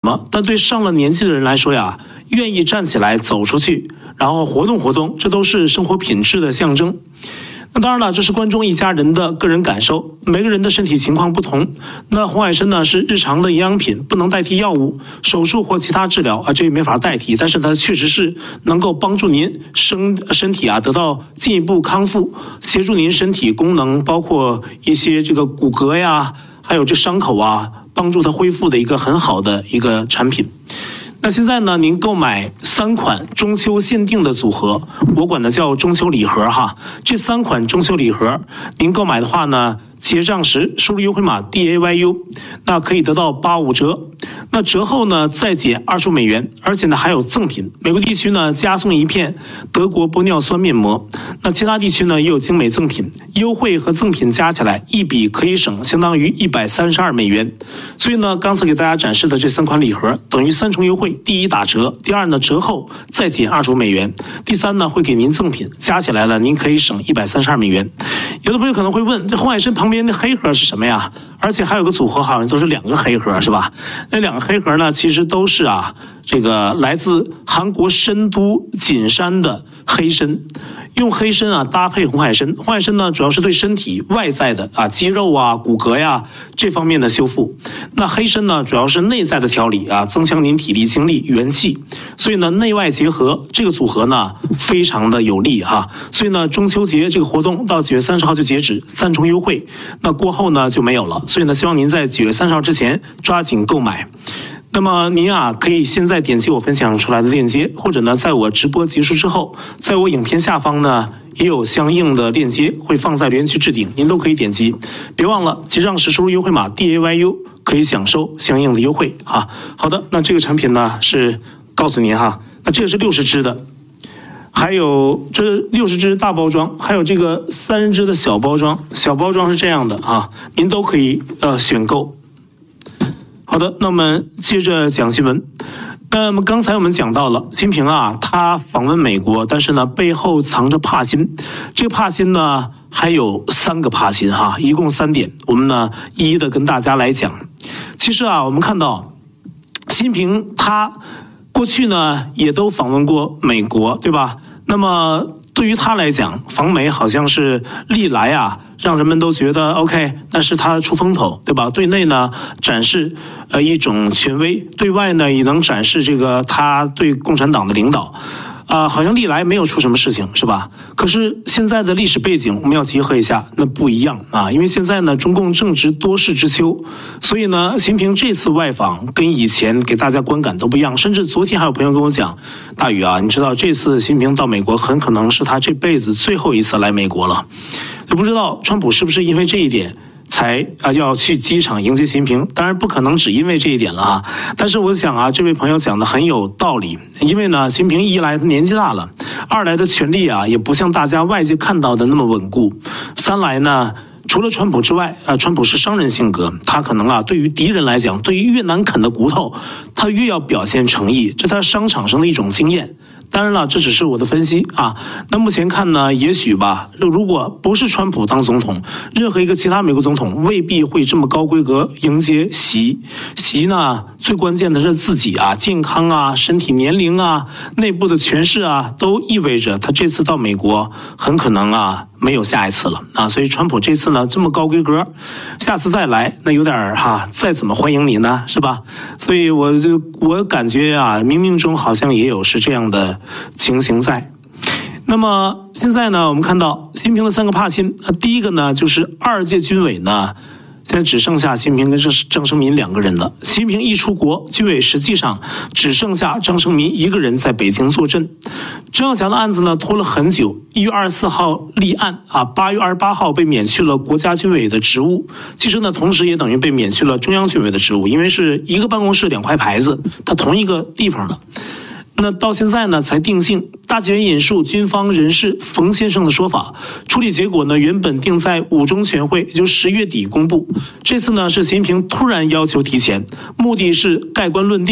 么，但对上了年纪的人来说呀，愿意站起来走出去，然后活动活动，这都是生活品质的象征。那当然了，这是观众一家人的个人感受，每个人的身体情况不同。那红海参呢是日常的营养品，不能代替药物、手术或其他治疗啊，这也没法代替。但是它确实是能够帮助您身体啊得到进一步康复，协助您身体功能，包括一些这个骨骼呀，还有这伤口啊，帮助它恢复的一个很好的一个产品。那现在呢，您购买3款中秋限定的组合，我管它叫中秋礼盒哈。这3款中秋礼盒，您购买的话呢，结账时输入优惠码 DAYU， 那可以得到85折。那折后呢再减25美元，而且呢还有赠品。美国地区呢加送1片德国玻尿酸面膜，那其他地区呢也有精美赠品。优惠和赠品加起来一笔可以省相当于132美元。所以呢，刚才给大家展示的这3款礼盒等于3重优惠：第一打折，第二呢折后再减25美元，第三呢会给您赠品，加起来了您可以省132美元。有的朋友可能会问，这红海参旁边的黑盒是什么呀？而且还有个组合好像都是2个黑盒是吧？那2个黑盒呢其实都是这个来自韩国深都锦山的黑参，用黑参搭配红海参。红海参呢主要是对身体外在的肌肉骨骼呀这方面的修复，那黑参呢主要是内在的调理增强您体力精力元气，所以呢内外结合，这个组合呢非常的有利所以呢中秋节这个活动到9月30号就截止，3重优惠，那过后呢就没有了，所以呢希望您在9月30号之前抓紧购买。那么您可以现在点击我分享出来的链接，或者呢在我直播结束之后，在我影片下方呢也有相应的链接会放在留言区置顶，您都可以点击。别忘了结账时输入优惠码 DAYU 可以享受相应的优惠好的，那这个产品呢是告诉您那这个是60支的，还有这60支大包装，还有这个30支的小包装，小包装是这样的您都可以选购。好的，那我们接着讲新闻。那么刚才我们讲到了习近平他访问美国，但是呢背后藏着帕辛，这个帕辛呢还有3个帕辛一共3点，我们呢一一的跟大家来讲。其实我们看到习近平他过去呢也都访问过美国，对吧？那么对于他来讲，访美好像是历来让人们都觉得 OK， 但是他出风头，对吧？对内呢展示一种权威，对外呢也能展示这个他对共产党的领导。好像历来没有出什么事情，是吧？可是现在的历史背景我们要结合一下，那不一样因为现在呢中共正值多事之秋，所以呢习近平这次外访跟以前给大家观感都不一样。甚至昨天还有朋友跟我讲，大宇你知道这次习近平到美国很可能是他这辈子最后一次来美国了，就不知道川普是不是因为这一点才要去机场迎接习近平。当然不可能只因为这一点了但是我想这位朋友讲的很有道理。因为呢习近平一来他年纪大了，二来的权力也不像大家外界看到的那么稳固，三来呢除了川普之外川普是商人性格，他可能对于敌人来讲，对于越难啃的骨头他越要表现诚意，这他商场上的一种经验。当然了，这只是我的分析那目前看呢，也许吧，如果不是川普当总统，任何一个其他美国总统未必会这么高规格迎接习呢。最关键的是自己健康身体年龄内部的权势都意味着他这次到美国很可能没有下一次了所以川普这次呢这么高规格，下次再来那有点再怎么欢迎你呢，是吧？所以我感觉冥冥中好像也有是这样的情形在。那么现在呢我们看到习近平的3个帕辛，第一个呢就是2届军委呢现在只剩下习近平跟张胜民2个人了。习近平一出国，军委实际上只剩下张胜民1个人在北京坐镇。张小霞的案子呢拖了很久，1月24号立案8月28号被免去了国家军委的职务。其实呢同时也等于被免去了中央军委的职务，因为是一个办公室2块牌子，它同一个地方的。那到现在呢才定性。大纪元引述军方人士冯先生的说法，处理结果呢原本定在5中全会，也就10月底公布。这次呢是习近平突然要求提前，目的是盖棺论定，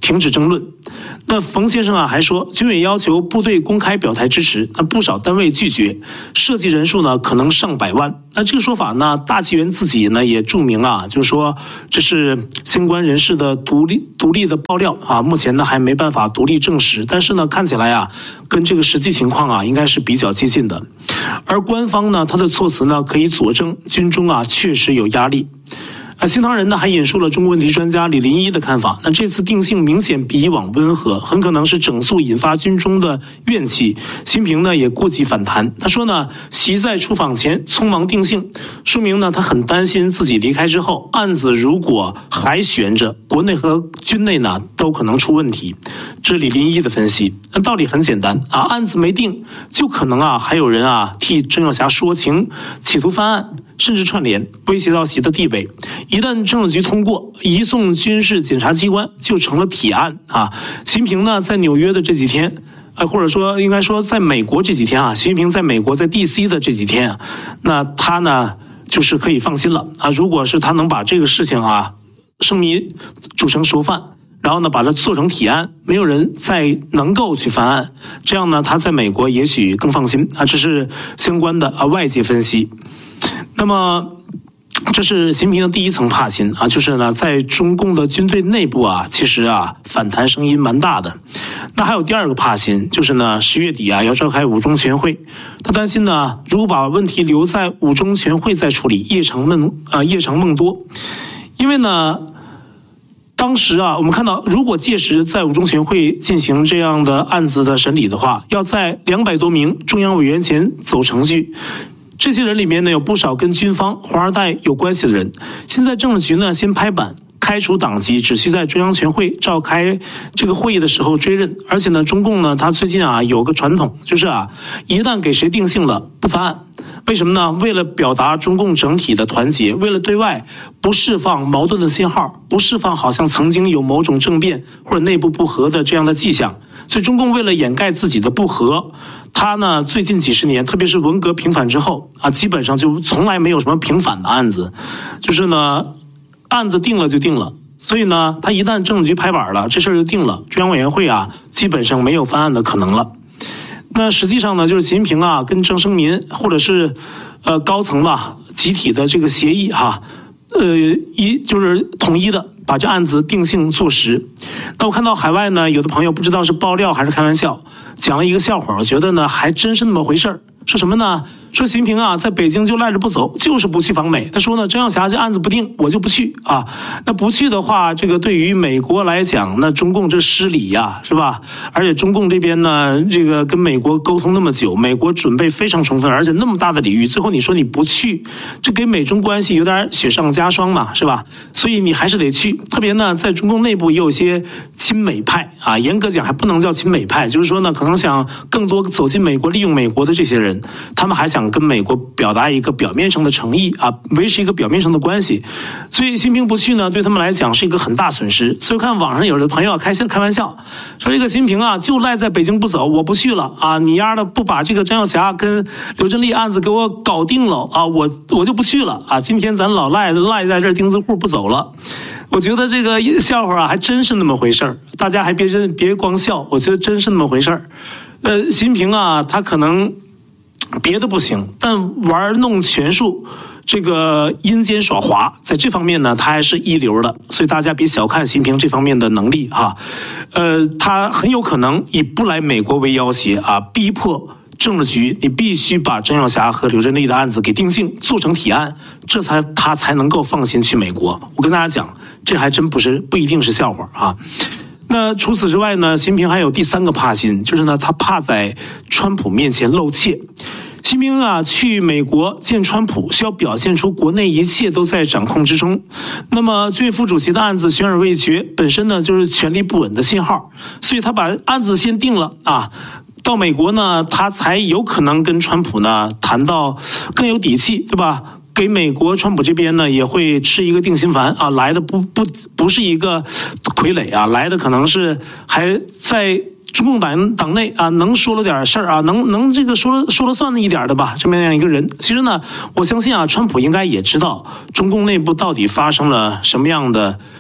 停止争论。那冯先生啊还说，军委要求部队公开表态支持，那不少单位拒绝，涉及人数呢可能上百万。那这个说法呢，大纪元自己呢也注明啊，就是说这是相关人士的独立的爆料啊，目前呢还没办法独立证实，但是呢看起来啊跟这个实际情况啊应该是比较接近的。而官方呢他的措辞呢可以佐证军中啊确实有压力。新唐人呢还引述了中国问题专家李林一的看法，那这次定性明显比以往温和，很可能是整肃引发军中的怨气。习近平呢也顾及反弹，他说呢，习在出访前匆忙定性，说明呢他很担心自己离开之后，案子如果还悬着，国内和军内呢都可能出问题。这是李林一的分析。那道理很简单啊，案子没定，就可能啊还有人啊替郑耀霞说情，企图翻案，甚至串联，威胁到习的地位。一旦政治局通过，移送军事检察机关就成了铁案啊。习近平呢，在纽约的这几天，或者说应该说在美国这几天啊，习近平在美国在 DC 的这几天啊，那他呢就是可以放心了啊。如果是他能把这个事情啊生米煮成熟饭，然后呢把它做成铁案，没有人再能够去翻案，这样呢他在美国也许更放心啊。这是相关的外界分析。那么这是习近平的第一层怕心啊，就是呢，在中共的军队内部啊，其实啊反弹声音蛮大的。那还有第二个怕心，就是呢10月底啊要召开五中全会，他担心呢，如果把问题留在五中全会再处理，夜长梦多。因为呢，当时啊，我们看到，如果届时在五中全会进行这样的案子的审理的话，要在200多名中央委员前走程序。这些人里面呢，有不少跟军方黄二代有关系的人。现在政治局呢，先拍板开除党籍，只需在中央全会召开这个会议的时候追认。而且呢，中共呢，他最近啊有个传统，就是啊，一旦给谁定性了，不翻案。为什么呢？为了表达中共整体的团结，为了对外不释放矛盾的信号，不释放好像曾经有某种政变或者内部不和的这样的迹象。所以中共为了掩盖自己的不和，他呢最近几十年，特别是文革平反之后啊，基本上就从来没有什么平反的案子，就是呢案子定了就定了。所以呢，他一旦政治局拍板了，这事儿就定了，中央委员会啊基本上没有翻案的可能了。那实际上呢，就是习近平啊跟郑声民或者是高层吧集体的这个协议哈，就是统一的把这案子定性坐实。那我看到海外呢，有的朋友不知道是爆料还是开玩笑，讲了一个笑话，我觉得呢还真是那么回事儿。说什么呢？说习近平啊在北京就赖着不走，就是不去访美。他说呢，郑耀霞这案子不定，我就不去啊。那不去的话，这个对于美国来讲，那中共这失礼呀，是吧？而且中共这边呢，这个跟美国沟通那么久，美国准备非常充分，而且那么大的礼遇，最后你说你不去，这给美中关系有点雪上加霜嘛，是吧？所以你还是得去。特别呢，在中共内部也有一些亲美派啊，严格讲还不能叫亲美派，就是说呢，可能想更多走进美国、利用美国的这些人。他们还想跟美国表达一个表面上的诚意啊，维持一个表面上的关系，所以习近平不去呢，对他们来讲是一个很大损失。所以看网上有的朋友开玩笑说，这个习近平啊就赖在北京不走，我不去了啊，你丫的不把这个张耀霞跟刘振利案子给我搞定了啊，我就不去了啊，今天咱老赖在这儿钉子户不走了。我觉得这个笑话啊还真是那么回事儿，大家还别光笑，我觉得真是那么回事儿。习近平啊，他可能别的不行，但玩弄权术，这个阴间耍滑，在这方面呢，他还是一流的。所以大家别小看习近平这方面的能力哈。他很有可能以不来美国为要挟啊，逼迫政治局你必须把郑耀霞和刘振利的案子给定性，做成铁案，这他才能够放心去美国。我跟大家讲，这还真不一定是笑话啊。那除此之外呢，习近平还有第三个怕心，就是呢，他怕在川普面前露怯。习近平啊，去美国见川普，需要表现出国内一切都在掌控之中。那么，军委副主席的案子悬而未决，本身呢就是权力不稳的信号，所以他把案子先定了啊。到美国呢，他才有可能跟川普呢谈到更有底气，对吧？给美国川普这边呢也会吃一个定心丸啊，来的不是一个傀儡啊，来的可能是还在中共党内啊能说了点事儿啊，能这个说了算的一点的吧，这么样一个人。其实呢，我相信啊，川普应该也知道中共内部到底发生了什么样的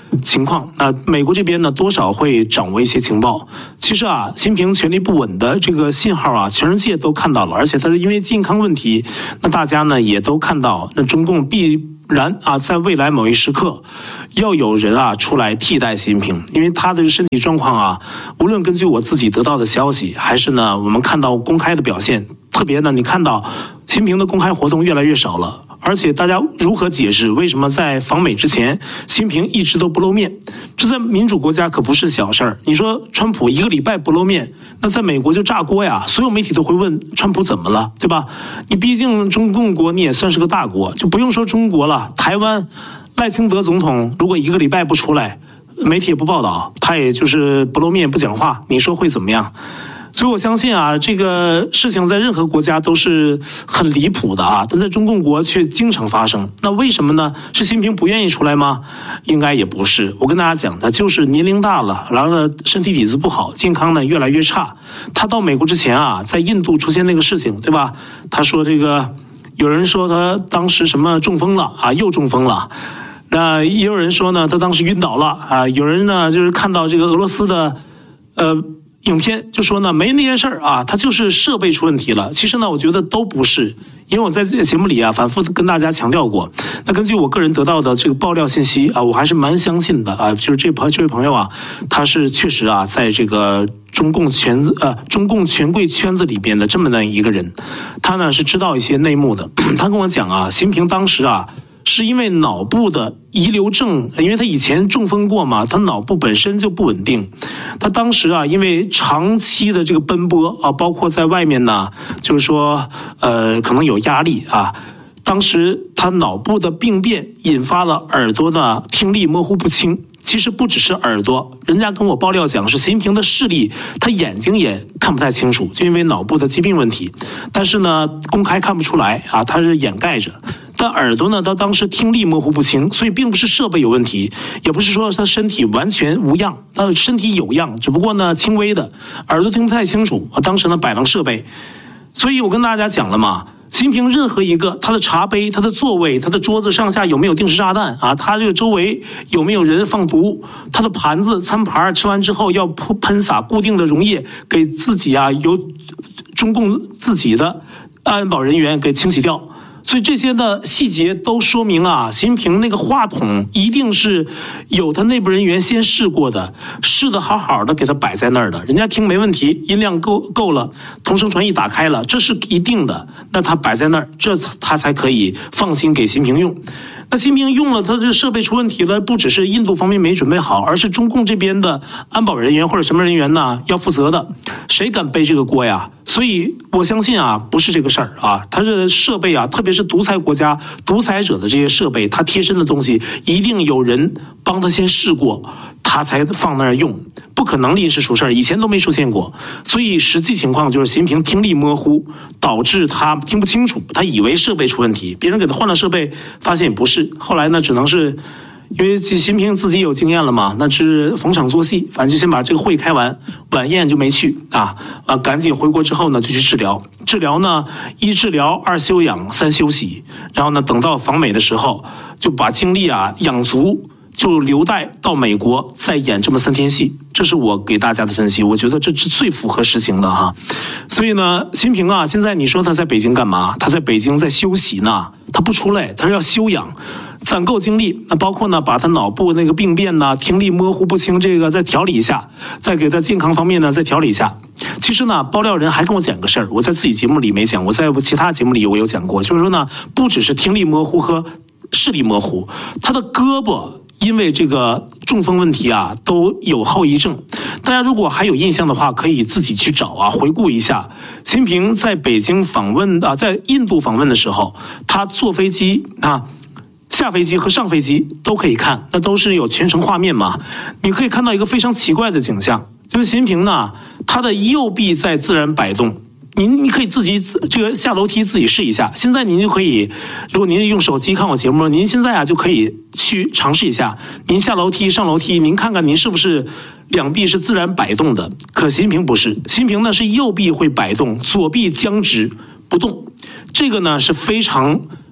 情况。美国这边呢多少会掌握一些情报。其实啊，习近平权力不稳的这个信号啊，全世界都看到了，而且他是因为健康问题，那大家呢也都看到，那中共必然啊，在未来某一时刻，要有人啊出来替代习近平，因为他的身体状况啊，无论根据我自己得到的消息，还是呢我们看到公开的表现，特别呢你看到习近平的公开活动越来越少了。而且大家如何解释为什么在访美之前，习近平一直都不露面？这在民主国家可不是小事儿。你说川普1个礼拜不露面，那在美国就炸锅呀！所有媒体都会问川普怎么了，对吧？你毕竟中共国你也算是个大国，就不用说中国了，台湾赖清德总统如果1个礼拜不出来，媒体也不报道，他也就是不露面不讲话，你说会怎么样？所以我相信啊，这个事情在任何国家都是很离谱的啊，但在中共国却经常发生。那为什么呢？是习近平不愿意出来吗？应该也不是。我跟大家讲，他就是年龄大了，然后呢身体底子不好，健康呢越来越差。他到美国之前啊，在印度出现那个事情，对吧？他说这个，有人说他当时什么中风了啊，又中风了。那也有人说呢，他当时晕倒了啊。有人呢就是看到这个俄罗斯的影片就说呢没那件事儿啊，它就是设备出问题了。其实呢，我觉得都不是，因为我在节目里啊反复跟大家强调过。那根据我个人得到的这个爆料信息啊，我还是蛮相信的啊。就是这位朋友啊，他是确实啊，在这个中共权贵圈子里边的这么的一个人，他呢是知道一些内幕的。他跟我讲啊，习近平当时啊，是因为脑部的遗留症，因为他以前中风过嘛，他脑部本身就不稳定。他当时啊，因为长期的这个奔波啊，包括在外面呢，就是说可能有压力啊。当时他脑部的病变引发了耳朵的听力模糊不清。其实不只是耳朵，人家跟我爆料讲是习近平的视力，他眼睛也看不太清楚，就因为脑部的疾病问题。但是呢，公开看不出来啊，他是掩盖着。但耳朵呢，他当时听力模糊不清，所以并不是设备有问题，也不是说他身体完全无恙，他身体有恙，只不过呢轻微的，耳朵听不太清楚。当时呢摆弄设备，所以我跟大家讲了嘛。习近平任何一个他的茶杯、他的座位、他的桌子上下有没有定时炸弹啊？他这个周围有没有人放毒？他的盘子、餐盘吃完之后要喷洒固定的溶液，给自己啊由中共自己的安保人员给清洗掉。所以这些的细节都说明啊，习近平那个话筒一定是有他内部人员先试过的，试得好好的给他摆在那儿的，人家听没问题，音量够了，同声传译打开了，这是一定的，那他摆在那儿，这他才可以放心给习近平用。那习近平用了，他这设备出问题了，不只是印度方面没准备好，而是中共这边的安保人员或者什么人员呢要负责的，谁敢背这个锅呀？所以我相信啊，不是这个事儿啊，他这设备啊，特别是独裁国家独裁者的这些设备，他贴身的东西一定有人帮他先试过，他才放那儿用，不可能临时出事儿，以前都没出现过。所以实际情况就是习近平听力模糊，导致他听不清楚，他以为设备出问题，别人给他换了设备，发现也不是。后来呢，只能是因为习近平自己有经验了嘛，那是逢场作戏，反正就先把这个会开完，晚宴就没去啊，赶紧回国之后呢就去治疗。治疗呢，1治疗，2休养，3休息，然后呢等到访美的时候就把精力啊养足。就留待到美国再演这么3天戏，这是我给大家的分析，我觉得这是最符合实情的哈。所以呢，习近平啊，现在你说他在北京干嘛？他在北京在休息呢，他不出来，他是要休养，攒够精力。那包括呢，把他脑部那个病变呢、听力模糊不清这个再调理一下，再给他健康方面呢再调理一下。其实呢，爆料人还跟我讲个事儿，我在自己节目里没讲，我在其他节目里我有讲过，就是说呢，不只是听力模糊和视力模糊，他的胳膊。因为这个中风问题啊，都有后遗症。大家如果还有印象的话，可以自己去找啊，回顾一下。习近平在北京访问啊，在印度访问的时候，他坐飞机啊，下飞机和上飞机都可以看，那都是有全程画面嘛。你可以看到一个非常奇怪的景象，就是习近平呢，他的右臂在自然摆动。你可以自己这个下楼梯自己试一下。现在您就可以，如果您用手机看我节目，您现在啊就可以去尝试一下。您下楼梯、上楼梯，您看看您是不是两臂是自然摆动的？可习近平不是，习近平呢是右臂会摆动，左臂僵直不动。这个呢是非常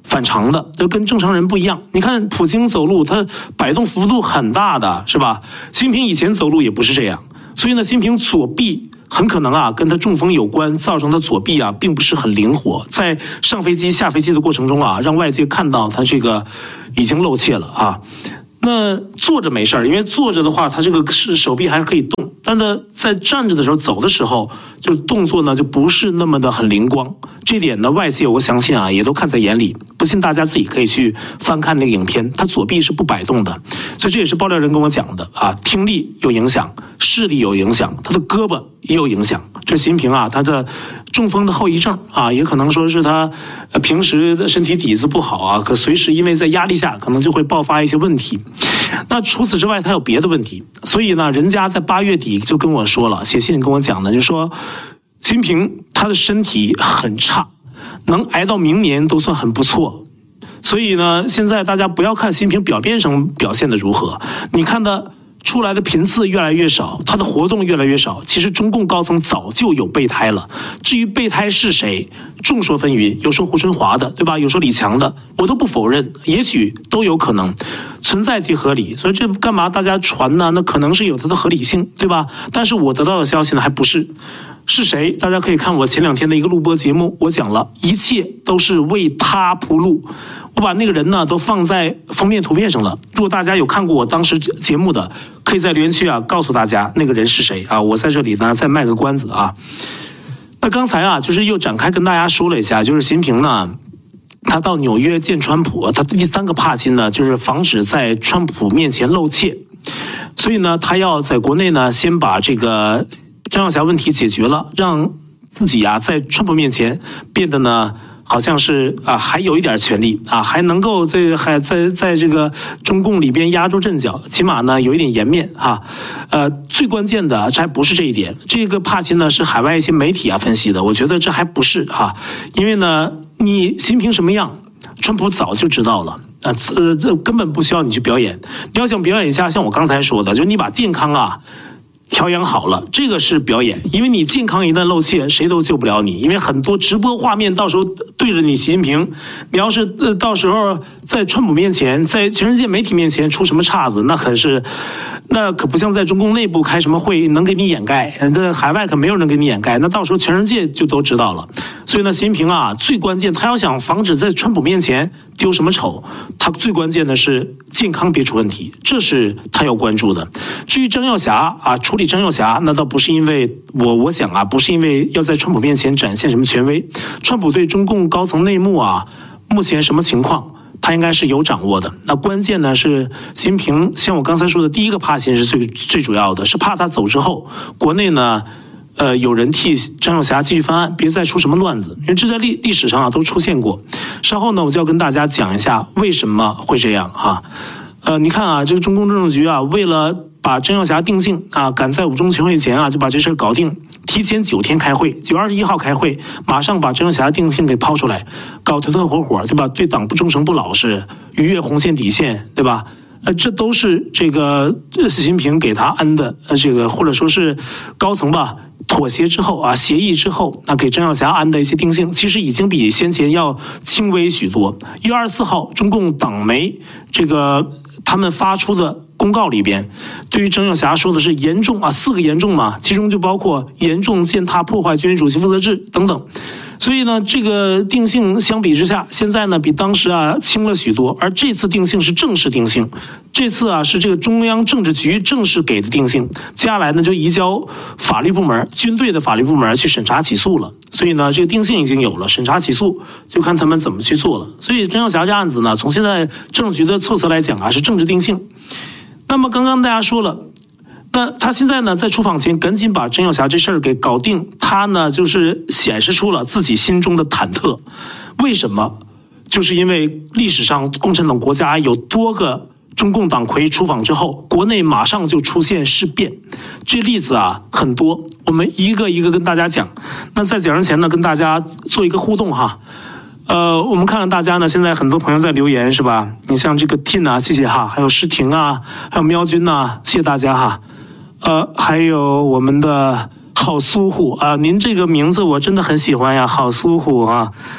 反常的，就跟正常人不一样。你看普京走路，他摆动幅度很大的，是吧？习近平以前走路也不是这样，所以呢，习近平左臂很可能啊跟他中风有关，造成他左臂啊并不是很灵活，在上飞机下飞机的过程中啊，让外界看到他这个已经露怯了啊。那坐着没事儿，因为坐着的话，他这个手臂还是可以动，但他在站着的时候、走的时候，就动作呢就不是那么的很灵光。这点呢，外界我相信啊也都看在眼里，不信大家自己可以去翻看那个影片，他左臂是不摆动的，所以这也是爆料人跟我讲的啊，听力有影响，视力有影响，他的胳膊也有影响。这习近平啊，他的中风的后遗症啊，也可能说是他平时的身体底子不好啊，可随时因为在压力下，可能就会爆发一些问题。那除此之外，他有别的问题，所以呢，人家在8月底就跟我说了，写信跟我讲的，就说习近平他的身体很差，能挨到明年都算很不错。所以呢，现在大家不要看习近平表面上表现的如何，你看他出来的频次越来越少，他的活动越来越少。其实中共高层早就有备胎了，至于备胎是谁，众说纷纭，有说胡春华的，对吧？有说李强的，我都不否认，也许都有可能，存在即合理。所以这干嘛大家传呢？那可能是有它的合理性，对吧？但是我得到的消息呢，还不是。是谁？大家可以看我前2天的一个录播节目，我讲了一切都是为他铺路。我把那个人呢都放在封面图片上了。如果大家有看过我当时节目的，可以在留言区啊告诉大家那个人是谁啊。我在这里呢再卖个关子啊。那刚才啊就是又展开跟大家说了一下，就是习近平呢，他到纽约见川普，他第3个帕金呢就是防止在川普面前露怯，所以呢他要在国内呢先把这个张小霞问题解决了，让自己啊在川普面前变得呢好像是啊还有一点权利啊，还能够还在这个中共里边压住阵脚，起码呢有一点颜面啊。最关键的这还不是这一点，这个帕金呢是海外一些媒体啊分析的，我觉得这还不是哈，因为呢你习近平什么样，川普早就知道了。这根本不需要你去表演，你要想表演一下，像我刚才说的，就是你把健康啊调养好了，这个是表演，因为你健康一旦露怯，谁都救不了你。因为很多直播画面到时候对着你习近平，你要是到时候在川普面前，在全世界媒体面前出什么岔子，那可不像在中共内部开什么会能给你掩盖，在海外可没有人给你掩盖，那到时候全世界就都知道了。所以呢，习近平啊，最关键他要想防止在川普面前丢什么丑，他最关键的是健康别出问题，这是他要关注的。至于张耀霞啊，处理张耀霞，那倒不是因为我想啊，不是因为要在川普面前展现什么权威，川普对中共高层内幕啊，目前什么情况？他应该是有掌握的。那关键呢是习近平，像我刚才说的，第1个怕心是最主要的，是怕他走之后，国内呢，有人替张耀霞继续翻案，别再出什么乱子，因为这在历史上啊都出现过。稍后呢，我就要跟大家讲一下为什么会这样哈。你看啊，这个中共政治局啊，为了把张耀霞定性啊，赶在5中全会前啊就把这事搞定，提前9天开会，9月21号开会，马上把张耀霞定性给抛出来，搞团团伙伙，对吧？对党不忠诚不老实，逾越红线底线，对吧？这都是这个习近平给他安的这个，或者说是高层吧妥协之后啊，协议之后，那给张耀霞安的一些定性，其实已经比先前要轻微许多。1月24号，中共党媒这个他们发出的公告里边，对于张耀霞说的是严重啊，4个严重嘛，其中就包括严重践踏破坏军委主席负责制等等。所以呢，这个定性相比之下，现在呢比当时啊轻了许多，而这次定性是正式定性，这次啊是这个中央政治局正式给的定性，接下来呢就移交法律部门、军队的法律部门去审查起诉了。所以呢，这个定性已经有了，审查起诉就看他们怎么去做了。所以张耀霞这案子呢，从现在政治局的措辞来讲啊，是政治定性。那么刚刚大家说了，那他现在呢在出访前赶紧把张耀霞这事儿给搞定，他呢就是显示出了自己心中的忐忑。为什么？就是因为历史上共产党国家有多个中共党魁出访之后，国内马上就出现事变，这例子啊很多，我们一个一个跟大家讲。那在讲之前呢，跟大家做一个互动哈。我们看看大家呢，现在很多朋友在留言是吧？你像这个 Tin 啊，谢谢哈，还有诗婷啊，还有喵君呐，谢谢大家哈。还有我们的好苏虎啊，您这个名字我真的很喜欢呀，好苏虎啊。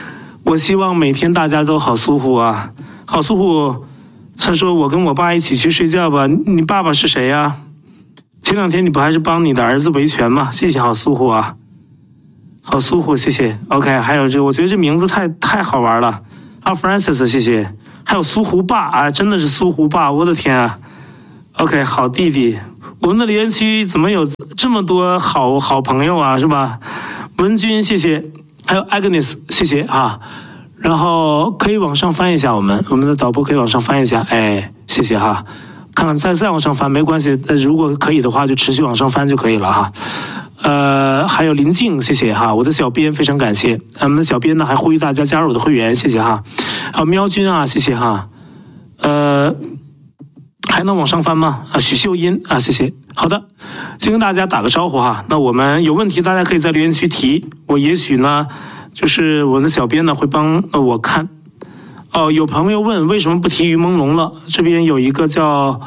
我希望每天大家都好苏虎啊，好苏虎。他说我跟我爸一起去睡觉吧，你爸爸是谁呀？前2天你不还是帮你的儿子维权吗？谢谢好苏虎啊，好苏虎，谢谢。OK， 还有我觉得这名字太好玩了。还有 Francis， 谢谢。还有苏湖爸啊，真的是苏湖爸，我的天啊。OK， 好弟弟，我们的留言区怎么有这么多好朋友啊，是吧？文君，谢谢。还有 Agnes， 谢谢啊。然后可以往上翻一下，我们的导播可以往上翻一下，哎，谢谢哈。看看再往上翻没关系，如果可以的话就持续往上翻就可以了哈。还有林静，谢谢哈，我的小编非常感谢。我们的小编呢还呼吁大家加入我的会员，谢谢哈。还有喵君啊，谢谢哈。还能往上翻吗？啊，许秀英啊，谢谢。好的，先跟大家打个招呼哈。那我们有问题大家可以在留言区提，我也许呢。就是我的小编呢会帮我看，有朋友问为什么不提于朦胧了？这边有一个叫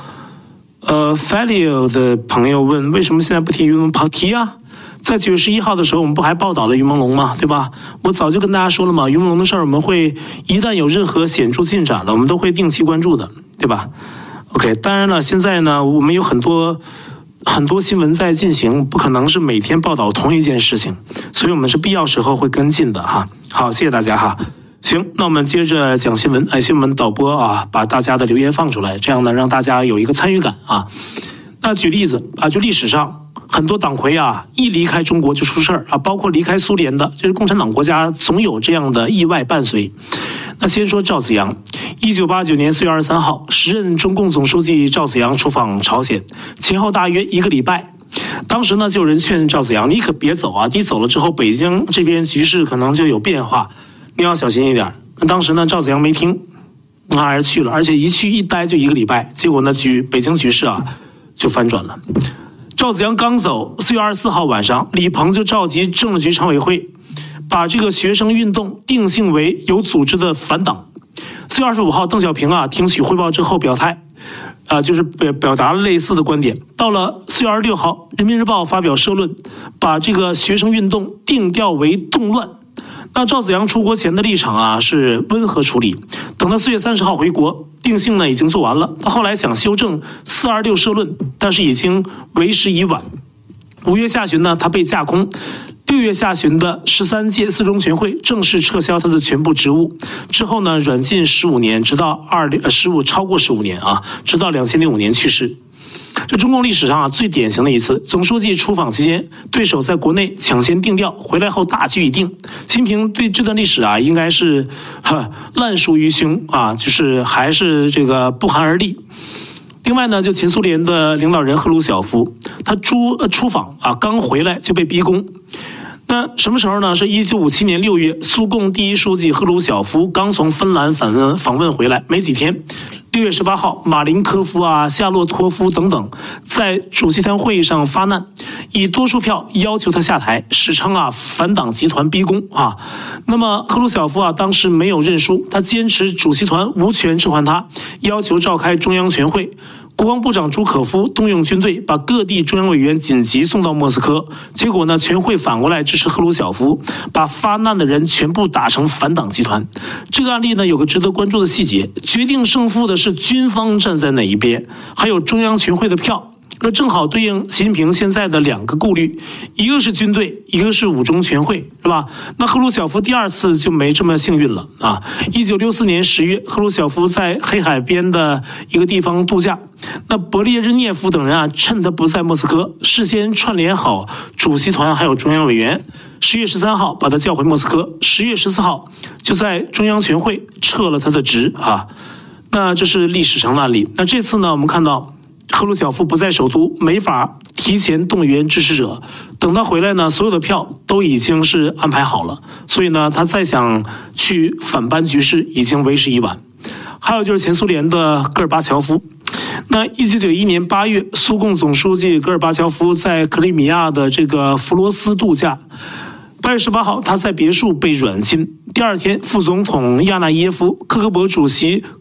Falio 的朋友问为什么现在不提于朦胧？提啊，在9月11号的时候我们不还报道了于朦胧吗？对吧？我早就跟大家说了嘛，于朦胧的事儿我们会一旦有任何显著进展了，我们都会定期关注的，对吧 ？OK， 当然了，现在呢我们有很多新闻在进行，不可能是每天报道同一件事情，所以我们是必要时候会跟进的哈。好，谢谢大家哈。行，那我们接着讲新闻。新闻导播啊，把大家的留言放出来，这样呢让大家有一个参与感啊。那举例子啊，就历史上很多党魁啊，一离开中国就出事儿啊，包括离开苏联的，就是共产党国家总有这样的意外伴随。那先说赵紫阳，1989年4月23号，时任中共总书记赵紫阳出访朝鲜，前后大约1个礼拜。当时呢，就有人劝赵紫阳，你可别走啊，你走了之后，北京这边局势可能就有变化，你要小心一点。当时呢，赵紫阳没听，还是去了，而且一去一待就1个礼拜，结果呢，北京局势啊就反转了。赵紫阳刚走，4月24号晚上，李鹏就召集政治局常委会，把这个学生运动定性为有组织的反党。4月25号，邓小平啊听取汇报之后表态，就是表达了类似的观点。到了4月26号，人民日报发表社论，把这个学生运动定调为动乱。那赵紫阳出国前的立场啊是温和处理，等到4月30号回国，定性呢已经做完了。他后来想修正426社论，但是已经为时已晚。5月下旬呢，他被架空。6月下旬的13届4中全会正式撤销他的全部职务，之后呢软禁15年，直到超过15年啊，直到2005年去世。这中共历史上啊最典型的一次，总书记出访期间，对手在国内抢先定调，回来后大局已定。习近平对这段历史啊应该是烂熟于胸啊，就是还是这个不寒而栗。另外呢，就前苏联的领导人赫鲁晓夫，他出访啊，刚回来就被逼宫。那什么时候呢？是1957年6月，苏共第一书记赫鲁晓夫刚从芬兰访问回来，没几天。6月18号，马林科夫啊、夏洛托夫等等，在主席团会议上发难，以多数票要求他下台，史称啊反党集团逼宫啊。那么赫鲁晓夫啊，当时没有认输，他坚持主席团无权置换他，要求召开中央全会。国防部长朱可夫动用军队，把各地中央委员紧急送到莫斯科。结果呢，全会反过来支持赫鲁晓夫，把发难的人全部打成反党集团。这个案例呢，有个值得关注的细节：决定胜负的是军方站在哪一边，还有中央全会的票。那正好对应习近平现在的2个顾虑，一个是军队，一个是5中全会，是吧？那赫鲁晓夫第2次就没这么幸运了啊！1964年10月，赫鲁晓夫在黑海边的一个地方度假，那勃列日涅夫等人啊，趁他不在莫斯科，事先串联好主席团还有中央委员，10月13号把他叫回莫斯科，10月14号就在中央全会撤了他的职啊。那这是历史上的案例。那这次呢，我们看到赫鲁晓夫不在首都，没法提前动员支持者，等他回来呢，所有的票都已经是安排好了，所以呢，他再想去反扳局势已经为时已晚。还有就是前苏联的戈尔巴乔夫，那1991年8月，苏共总书记戈尔巴乔夫在克里米亚的这个弗罗斯度假。8月18号，他在别墅被软禁。第2天，副总统亚纳耶夫、克格勃主席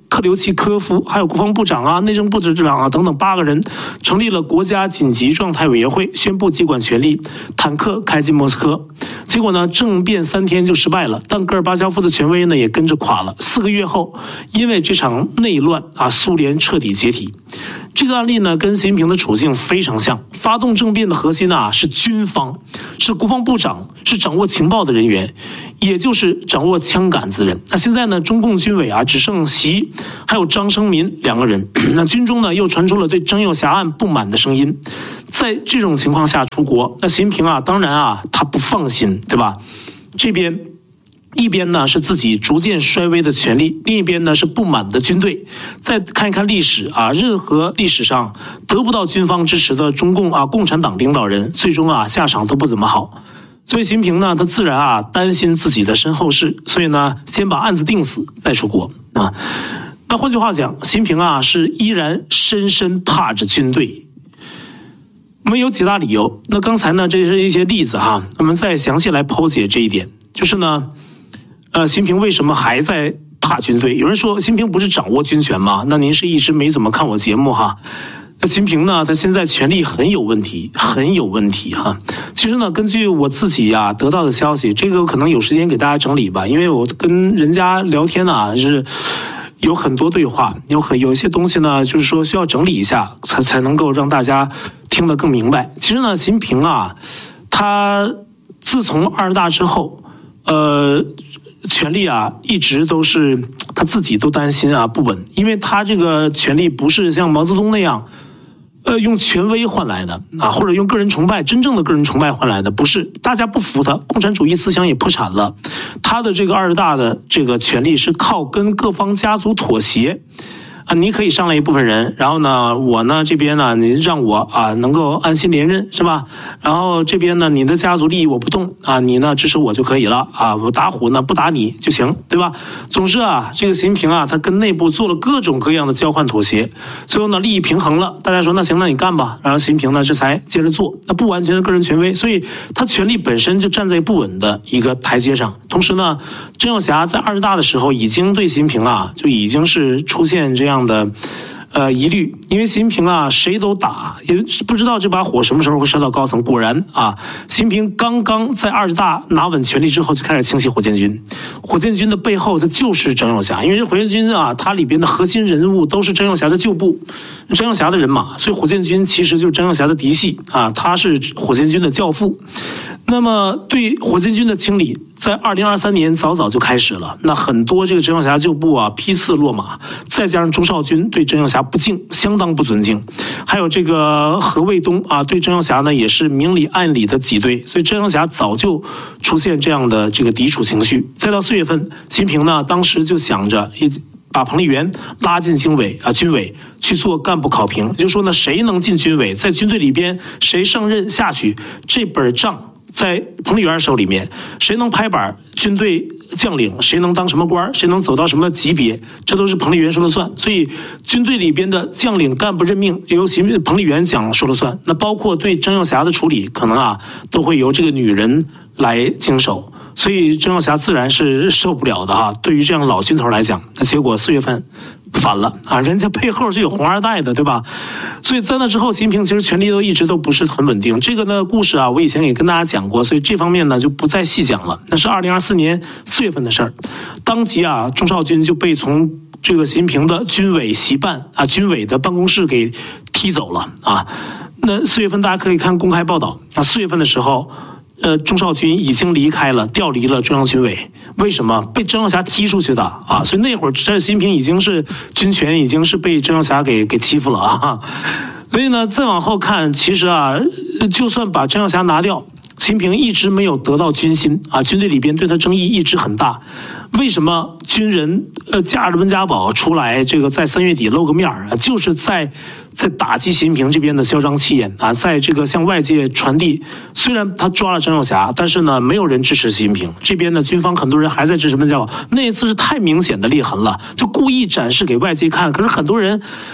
克留奇科夫，还有国防部长啊、内政部长啊等等8个人，成立了国家紧急状态委员会，宣布接管权力，坦克开进莫斯科。结果呢，政变3天就失败了，但戈尔巴乔夫的权威呢也跟着垮了。4个月后，因为这场内乱啊，苏联彻底解体。这个案例呢，跟习近平的处境非常像。发动政变的核心啊是军方，是国防部长，是掌握情报的人员，也就是掌握枪杆子人。那现在呢，中共军委啊只剩习还有张生民2个人。那军中呢又传出了对张幼霞案不满的声音。在这种情况下出国，那习近平啊，当然啊他不放心，对吧？这边一边呢是自己逐渐衰微的权力，另一边呢是不满的军队。再看一看历史啊，任何历史上得不到军方支持的中共啊共产党领导人，最终啊下场都不怎么好。所以习近平呢，他自然啊担心自己的身后事，所以呢先把案子定死再出国啊。那换句话讲，习近平啊是依然深深怕着军队。我们有几大理由。那刚才呢这是一些例子哈，我们再详细来剖解这一点。就是呢习近平为什么还在怕军队？有人说习近平不是掌握军权吗？那您是一直没怎么看我节目哈。那习近平呢，他现在权力很有问题，很有问题哈。其实呢，根据我自己呀得到的消息，这个可能有时间给大家整理吧，因为我跟人家聊天啊，是有很多对话，有一些东西呢，就是说需要整理一下，才能够让大家听得更明白。其实呢，习近平啊，他自从2大之后，权力啊一直都是他自己都担心啊不稳，因为他这个权力不是像毛泽东那样。用权威换来的啊，或者用个人崇拜，真正的个人崇拜换来的，不是大家不服他，共产主义思想也破产了，他的这个2大的这个权力是靠跟各方家族妥协。啊，你可以上来一部分人，然后呢，我呢这边呢，你让我啊能够安心连任，是吧？然后这边呢，你的家族利益我不动啊，你呢支持我就可以了啊，我打虎呢不打你就行，对吧？总之啊，这个习近平啊，他跟内部做了各种各样的交换妥协，最后呢利益平衡了，大家说那行，那你干吧。然后习近平呢这才接着做，那不完全是个人权威，所以他权力本身就站在不稳的一个台阶上。同时呢，郑幼霞在2大的时候已经对习近平啊就已经是出现这样的疑虑，因为习近平啊谁都打，也不知道这把火什么时候会烧到高层。果然啊，习近平刚刚在2大拿稳权力之后，就开始清洗火箭军。火箭军的背后，它就是张幼霞，因为这火箭军啊，它里边的核心人物都是张幼霞的旧部，张幼霞的人马，所以火箭军其实就是张幼霞的嫡系啊，他是火箭军的教父。那么对火箭军的清理，在2023年早就开始了。那很多这个张幼霞旧部啊批次落马，再加上钟少军对张幼霞不敬，相当不尊敬，还有这个何卫东啊对张幼霞呢也是明里暗里的挤兑，所以张幼霞早就出现这样的这个抵触情绪。再到4月份，习近平呢当时就想着把彭丽媛拉进军委去做干部考评，也就是说呢，谁能进军委，在军队里边谁上任下去，这本账在彭丽媛手里面，谁能拍板，军队将领谁能当什么官，谁能走到什么级别，这都是彭丽媛说了算。所以军队里边的将领干部任命由彭丽媛讲说了算。那包括对张幼霞的处理，可能啊都会由这个女人来经手。所以张幼霞自然是受不了的哈。对于这样老军头来讲，那结果4月份反了啊，人家背后是有红2代的，对吧？所以在那之后，习近平其实权力一直都不是很稳定。这个呢故事啊，我以前也跟大家讲过，所以这方面呢就不再细讲了。那是2024年4月份的事儿，当即啊，钟少军就被从这个习近平的军委习办啊，军委的办公室给踢走了啊。那4月份大家可以看公开报道啊，4月份的时候。钟少军已经调离了中央军委，为什么？被张幼霞踢出去的啊！所以那会儿这习近平已经是军权已经是被张幼霞给欺负了啊！所以呢，再往后看，其实啊，就算把张幼霞拿掉，习近平一直没有得到军心啊，军队里边对他争议一直很大。为什么军人驾着温家宝出来，这个在3月底露个面啊，就是在打击习近平这边的嚣张气焰啊，在这个向外界传递，虽然他抓了张幼霞，但是呢，没有人支持习近平这边的军方，很多人还在支持温家宝。那一次是太明显的裂痕了，就故意展示给外界看。可是很多人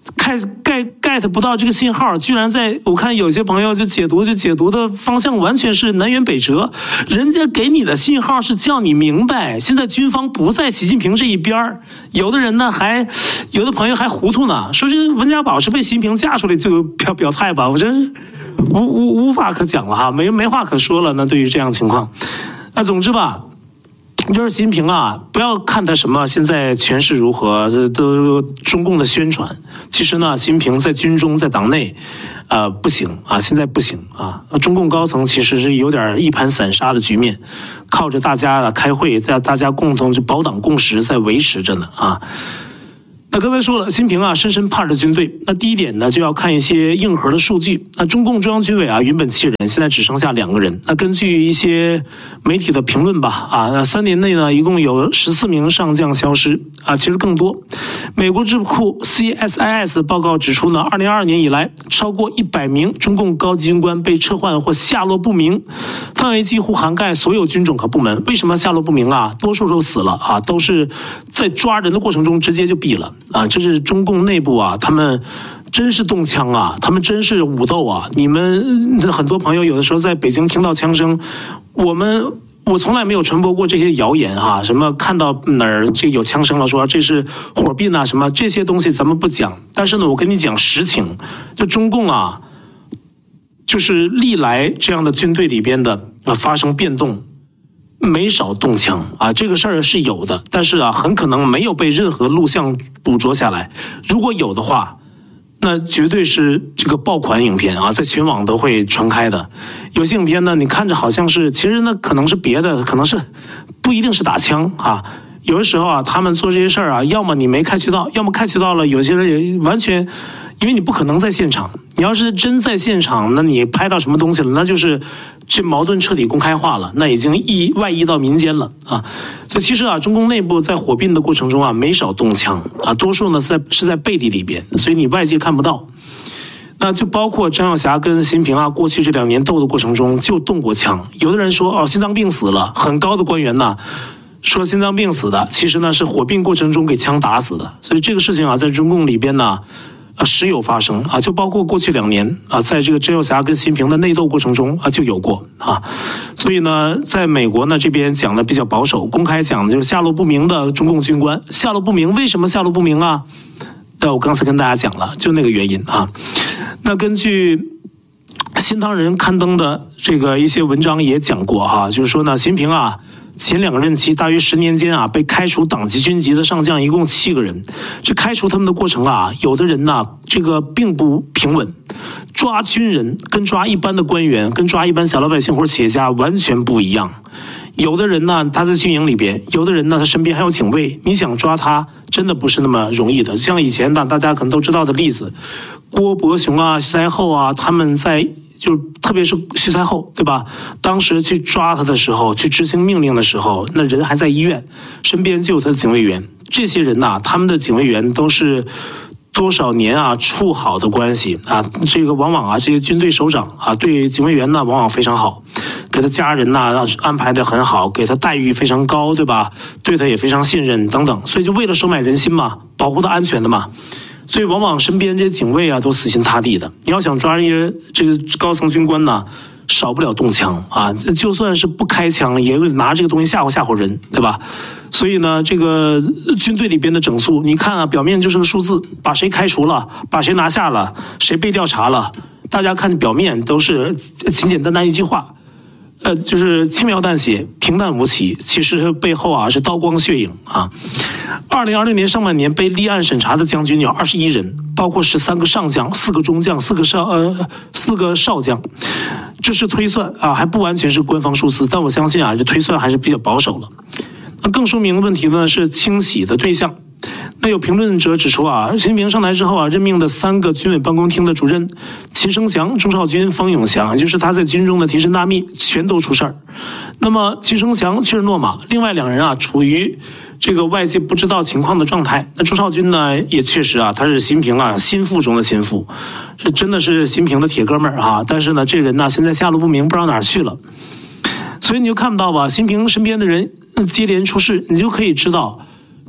get 不到这个信号，居然我看有些朋友就解读的方向完全是南辕北辙。人家给你的信号是叫你明白，现在军方不在习近平这一边。有的人呢有的朋友还糊涂呢，说这温家宝是被习近平架出来就表态吧，我真是无法可讲了哈，没话可说了。那对于这样情况，那总之吧。就是习近平啊，不要看他什么现在权势如何，这都中共的宣传。其实呢，习近平在军中在党内，不行啊，现在不行啊。中共高层其实是有点一盘散沙的局面，靠着大家开会，大家共同就保党共识在维持着呢啊。那刚才说了，习近平啊深深怕着军队。那第一点呢，就要看一些硬核的数据。那中共中央军委啊，原本7人，现在只剩下2个人。那根据一些媒体的评论吧，那3年内呢，一共有14名上将消失啊，其实更多。美国智库 CSIS 的报告指出呢，2022年以来，超过100名中共高级军官被撤换或下落不明，范围几乎涵盖所有军种和部门。为什么下落不明啊？多数都死了啊，都是在抓人的过程中直接就毙了。这是中共内部啊，他们真是动枪啊，他们真是武斗啊！你们很多朋友有的时候在北京听到枪声，我从来没有传播过这些谣言哈，什么看到哪儿这有枪声了，说这是火并啊什么这些东西咱们不讲。但是呢，我跟你讲实情，就中共啊，就是历来这样的军队里边的发生变动。没少动枪啊，这个事儿是有的，但是啊，很可能没有被任何录像捕捉下来。如果有的话，那绝对是这个爆款影片啊，在全网都会传开的。有些影片呢，你看着好像是，其实呢可能是别的，可能是不一定是打枪啊。有的时候啊，他们做这些事儿啊，要么你没开渠道，要么开渠道了，有些人也完全，因为你不可能在现场。你要是真在现场，那你拍到什么东西了，那就是这矛盾彻底公开化了，那已经外溢到民间了啊。所以其实啊，中共内部在火并的过程中啊，没少动枪啊，多数呢是在背地里边，所以你外界看不到。那就包括张耀霞跟习近平啊，过去这2年斗的过程中就动过枪。有的人说心脏病死了，很高的官员呢。说心脏病死的，其实呢是火并过程中给枪打死的，所以这个事情啊，在中共里边呢，时有发生啊，就包括过去2年啊，在这个张耀霞跟习近平的内斗过程中啊，就有过啊，所以呢，在美国呢这边讲的比较保守，公开讲的就是下落不明的中共军官，下落不明，为什么下落不明啊？我刚才跟大家讲了，就那个原因啊。那根据新唐人刊登的这个一些文章也讲过哈，就是说呢，习近平啊。前2个任期大约10年间啊，被开除党级军级的上将一共7个人。这开除他们的过程啊，有的人呢，这个并不平稳。抓军人跟抓一般的官员，跟抓一般小老百姓或者企业家完全不一样。有的人呢，他在军营里边；有的人呢，他身边还有警卫。你想抓他，真的不是那么容易的。像以前呢，大家可能都知道的例子，郭伯雄啊、徐才厚啊，他们在。就是特别是徐才厚，对吧？当时去抓他的时候，去执行命令的时候，那人还在医院，身边就有他的警卫员。这些人呐，他们的警卫员都是多少年啊处好的关系啊。这个往往啊，这些军队首长啊，对警卫员呢往往非常好，给他家人呢安排得很好，给他待遇非常高，对吧？对他也非常信任等等。所以就为了收买人心嘛，保护他安全的嘛。所以往往身边这些警卫啊都死心塌地的。你要想抓一些这个高层军官呢，少不了动枪啊，就算是不开枪，也会拿这个东西吓唬人，对吧？所以呢，这个军队里边的整肃，你看啊，表面就是个数字，把谁开除了，把谁拿下了，谁被调查了，大家看表面都是简简单单一句话。就是轻描淡写，平淡无奇，其实背后啊是刀光血影啊。2020年上半年被立案审查的将军有21人，包括13个上将、4个中将、4个少将。这是推算啊，还不完全是官方数字，但我相信啊，这推算还是比较保守了。那更说明的问题呢是清洗的对象。那有评论者指出啊，习近平上台之后啊，任命的3个军委办公厅的主任秦生祥、钟少军、方永祥，就是他在军中的贴身大秘，全都出事儿。那么秦生祥确实落马，另外2人啊处于这个外界不知道情况的状态。那钟少军呢，也确实啊，他是习近平啊心腹中的心腹，是真的是习近平的铁哥们儿啊。但是呢，这人呢现在下落不明，不知道哪儿去了。所以你就看不到吧，习近平身边的人接连出事，你就可以知道。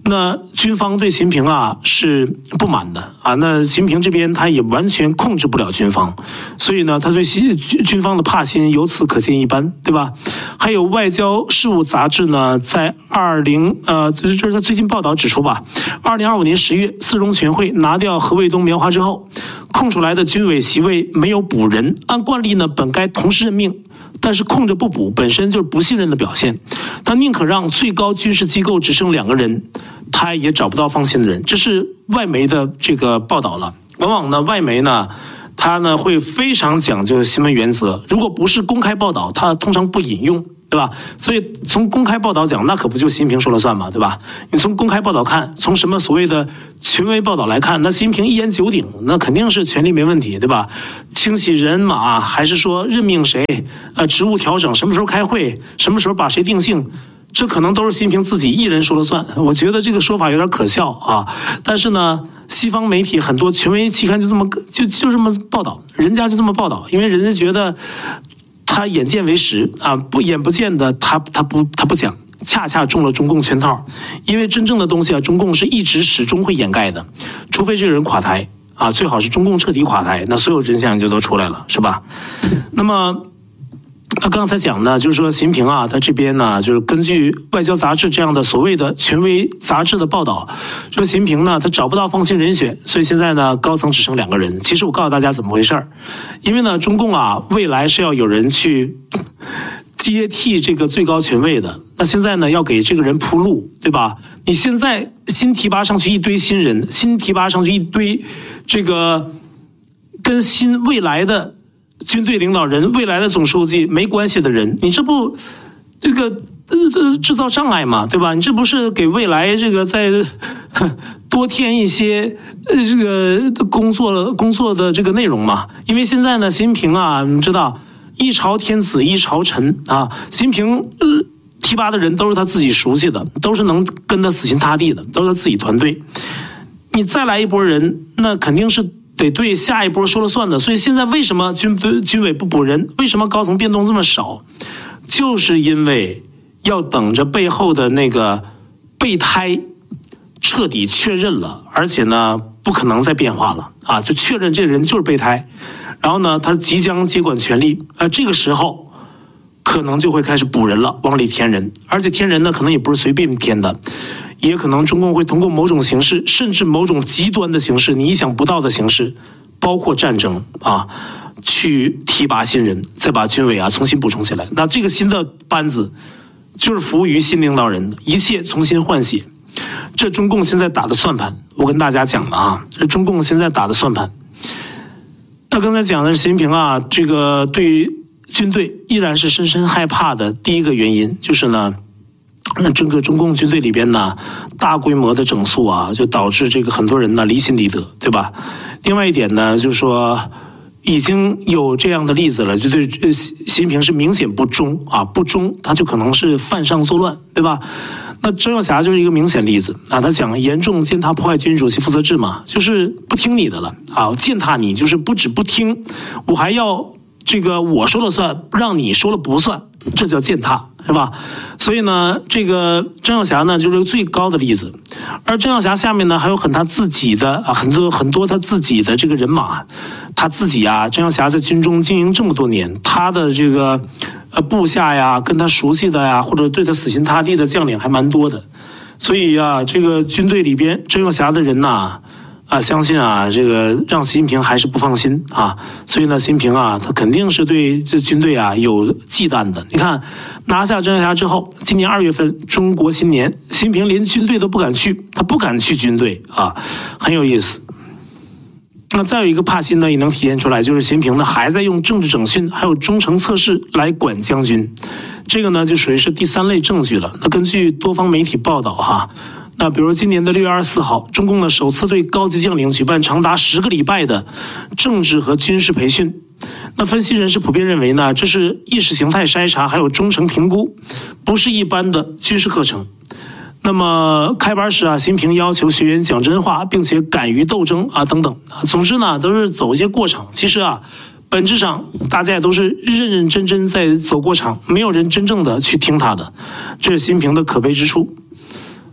那军方对习近平啊是不满的啊，那习近平这边他也完全控制不了军方，所以呢，他对军方的怕心由此可见一斑，对吧？还有外交事务杂志呢，在就是他最近报道指出吧，2025年10月四中全会拿掉何卫东、苗华之后，空出来的军委席位没有补人，按惯例呢，本该同时任命。但是空着不补本身就是不信任的表现，他宁可让最高军事机构只剩2个人，他也找不到放心的人。这是外媒的这个报道了。往往呢，外媒呢，他呢会非常讲究新闻原则，如果不是公开报道，他通常不引用，对吧？所以从公开报道讲，那可不就习近平说了算嘛，对吧？你从公开报道看，从什么所谓的权威报道来看，那习近平一言九鼎，那肯定是权力没问题，对吧？清洗人马，还是说任命谁，职务调整，什么时候开会，什么时候把谁定性，这可能都是习近平自己一人说了算。我觉得这个说法有点可笑啊。但是呢，西方媒体很多权威期刊就这么报道，人家就这么报道，因为人家觉得他眼见为实啊，眼不见的他不讲，恰恰中了中共圈套。因为真正的东西啊，中共是一直始终会掩盖的，除非这个人垮台啊，最好是中共彻底垮台，那所有真相就都出来了，是吧？那么刚才讲呢，就是说习近平啊，他这边呢，就是根据外交杂志这样的所谓的权威杂志的报道，说习近平呢，他找不到放心人选，所以现在呢，高层只剩2个人。其实我告诉大家怎么回事，因为呢，中共啊，未来是要有人去接替这个最高权位的，那现在呢，要给这个人铺路，对吧？你现在新提拔上去一堆新人，新提拔上去一堆这个跟新未来的军队领导人、未来的总书记没关系的人，你这不这个制造障碍嘛，对吧？你这不是给未来这个再多添一些这个工作的这个内容嘛？因为现在呢，习近平啊，你知道一朝天子一朝臣啊，习近平提拔的人都是他自己熟悉的，都是能跟他死心塌地的，都是他自己团队。你再来一波人，那肯定是得对下一波说了算的。所以现在为什么军委不补人，为什么高层变动这么少，就是因为要等着背后的那个备胎彻底确认了，而且呢不可能再变化了啊，就确认这人就是备胎，然后呢他即将接管权力，这个时候可能就会开始补人了，往里添人，而且添人呢可能也不是随便添的，也可能中共会通过某种形式，甚至某种极端的形式，你意想不到的形式，包括战争啊，去提拔新人，再把军委啊重新补充起来。那这个新的班子就是服务于新领导人的，一切重新换血。这中共现在打的算盘，我跟大家讲了啊，这中共现在打的算盘。那刚才讲的是习近平啊，这个对于军队依然是深深害怕的第一个原因就是呢，整个中共军队里边呢，大规模的整肃啊，就导致这个很多人呢离心离德，对吧？另外一点呢，就是说已经有这样的例子了，就对习近平是明显不忠啊，不忠他就可能是犯上作乱，对吧？那张耀侠就是一个明显例子啊，他讲严重践踏破坏军主席负责制嘛，就是不听你的了啊，践踏你就是不止不听，我还要这个我说了算，让你说了不算，这叫践踏，是吧？所以呢，这个张耀侠呢就是最高的例子，而张耀侠下面呢还有他自己的啊很多他自己的这个人马，他自己啊，张耀侠在军中经营这么多年，他的这个部下呀，跟他熟悉的呀，或者对他死心塌地的将领还蛮多的，所以啊，这个军队里边张耀侠的人呐。相信啊，这个让习近平还是不放心啊，所以呢，习近平啊，他肯定是对这军队啊有忌惮的。你看，拿下张耀侠之后，今年2月份中国新年，习近平连军队都不敢去，他不敢去军队啊，很有意思。那再有一个怕心呢，也能体现出来，就是习近平呢还在用政治整训还有忠诚测试来管将军，这个呢就属于是第3类证据了。那根据多方媒体报道哈。那比如今年的6月24号，中共呢首次对高级将领举办长达10个礼拜的政治和军事培训。那分析人士普遍认为呢，这是意识形态筛查还有忠诚评估，不是一般的军事课程。那么开班时啊，习近平要求学员讲真话，并且敢于斗争啊等等。总之呢，都是走一些过场。其实啊，本质上大家也都是认认真真在走过场，没有人真正的去听他的，这是习近平的可悲之处。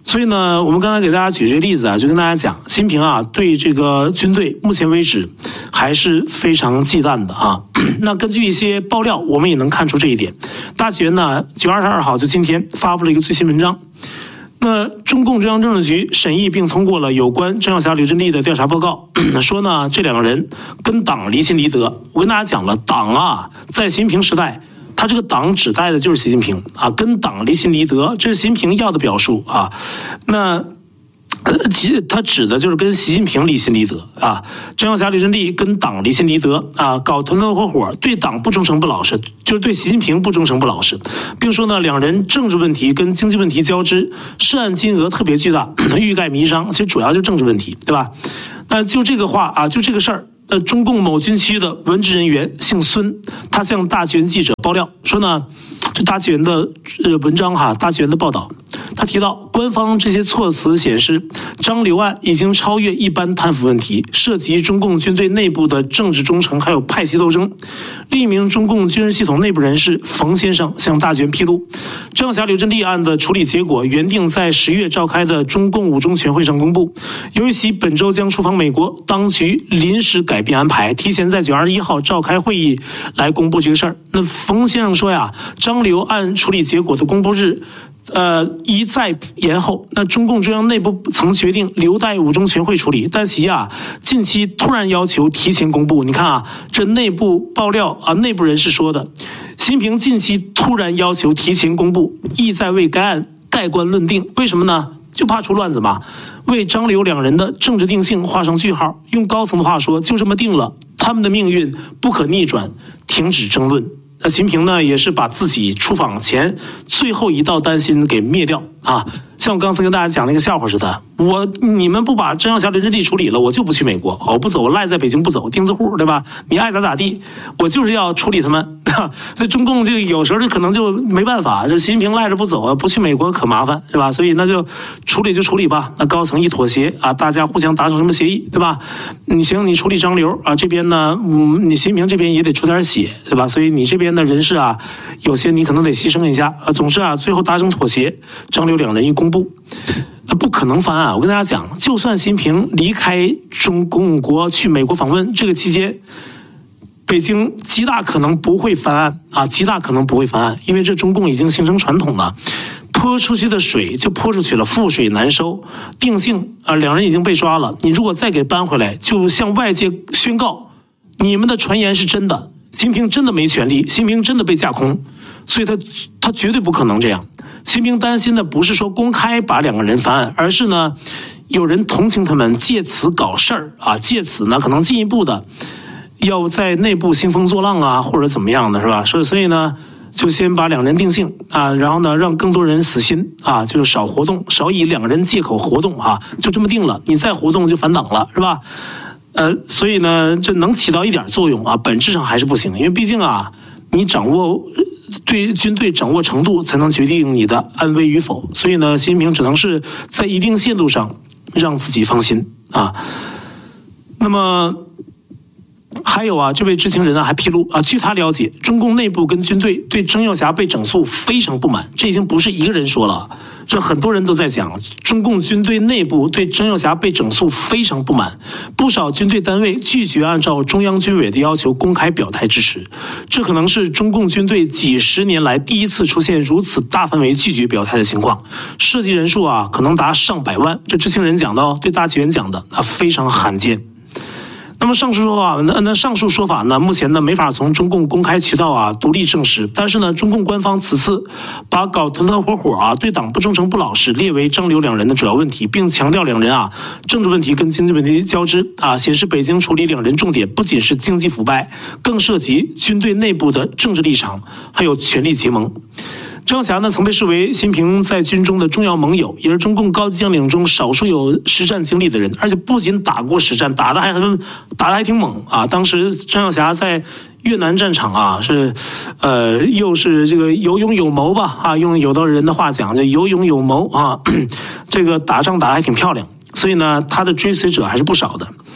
所以呢，我们刚才给大家举这个例子啊，就跟大家讲，习近平啊对这个军队目前为止还是非常忌惮的啊。那根据一些爆料，我们也能看出这一点。大学呢9月22号就今天发布了一个最新文章。那中共中央政治局审议并通过了有关张晓霞、刘振立的调查报告，说呢这两个人跟党离心离德。我跟大家讲了，党啊在习近平时代，他这个党指代的就是习近平啊，跟党离心离德，这是习近平要的表述啊。那他指的就是跟习近平离心离德啊，张晓霞、刘振立跟党离心离德啊，搞团团伙伙，对党不忠诚不老实，就是对习近平不忠诚不老实，并说呢，两人政治问题跟经济问题交织，涉案金额特别巨大，欲盖弥彰，其实主要就是政治问题，对吧？那就这个话啊，就这个事儿。中共某军区的文职人员姓孙，他向大纪元记者爆料说呢，这大纪元的文章哈，大纪元的报道，他提到官方这些措辞显示，张刘案已经超越一般贪腐问题，涉及中共军队内部的政治忠诚还有派系斗争。另一名中共军事系统内部人士冯先生向大纪元披露，张晓霞、刘振立案的处理结果原定在10月召开的中共5中全会上公布，由于其本周将出访美国，当局临时改变安排，提前在9月21号召开会议来公布这个事儿。那冯先生说呀，张刘案处理结果的公布日一再延后，那中共中央内部曾决定留待5中全会处理，但其近期突然要求提前公布。你看啊，这内部爆料啊，内部人士说的，习近平近期突然要求提前公布，意在为该案盖棺论定。为什么呢？就怕出乱子嘛，为张刘两人的政治定性画上句号。用高层的话说，就这么定了，他们的命运不可逆转，停止争论。那习近平呢，也是把自己出访前最后一道担心给灭掉啊！像我刚才跟大家讲那个笑话似的，你们不把张晓霞、刘振立处理了，我就不去美国，我不走，我赖在北京不走，钉子户，对吧？你爱咋咋地，我就是要处理他们。所以中共就有时候可能就没办法，这习近平赖着不走啊，不去美国可麻烦，是吧？所以那就处理就处理吧。那高层一妥协啊，大家互相达成什么协议，对吧？你行，你处理张刘啊，这边呢，你习近平这边也得出点血，对吧？所以你这边的人事啊，有些你可能得牺牲一下啊。总之啊，最后达成妥协，张刘两人一公布。不可能翻案。我跟大家讲，就算习近平离开中共国去美国访问，这个期间，北京极大可能不会翻案啊，极大可能不会翻案，因为这中共已经形成传统了，泼出去的水就泼出去了，覆水难收。定性啊，两人已经被抓了，你如果再给搬回来，就向外界宣告你们的传言是真的，习近平真的没权利，习近平真的被架空，所以他绝对不可能这样。习近平担心的不是说公开把两个人翻案，而是呢，有人同情他们，借此搞事儿啊，借此呢可能进一步的要在内部兴风作浪啊，或者怎么样的，是吧？所以呢，就先把两人定性啊，然后呢让更多人死心啊，就是少活动，少以两个人借口活动啊，就这么定了，你再活动就反党了，是吧？所以呢，这能起到一点作用啊，本质上还是不行，因为毕竟啊，你掌握对军队掌握程度才能决定你的安危与否，所以呢，习近平只能是在一定限度上让自己放心啊。那么还有啊，这位知情人还披露啊，据他了解，中共内部跟军队对张晓霞被整肃非常不满，这已经不是一个人说了，这很多人都在讲，中共军队内部对张晓霞被整肃非常不满，不少军队单位拒绝按照中央军委的要求公开表态支持，这可能是中共军队几十年来第一次出现如此大范围拒绝表态的情况，涉及人数啊可能达上百万，这知情人讲的哦，对大纪元讲的啊，非常罕见。那么上述说法呢，目前呢没法从中共公开渠道啊独立证实，但是呢，中共官方此次把搞团团伙伙啊、对党不忠诚不老实列为张刘两人的主要问题，并强调两人啊政治问题跟经济问题交织啊，显示北京处理两人重点不仅是经济腐败，更涉及军队内部的政治立场，还有权力结盟。张晓霞呢，曾被视为习近平在军中的重要盟友，也是中共高级将领中少数有实战经历的人，而且不仅打过实战，打得还挺猛啊！当时张晓霞在越南战场啊，又是这个有勇有谋吧啊，用有的人的话讲，这有勇有谋啊，这个打仗打得还挺漂亮，所以呢，他的追随者还是不少的。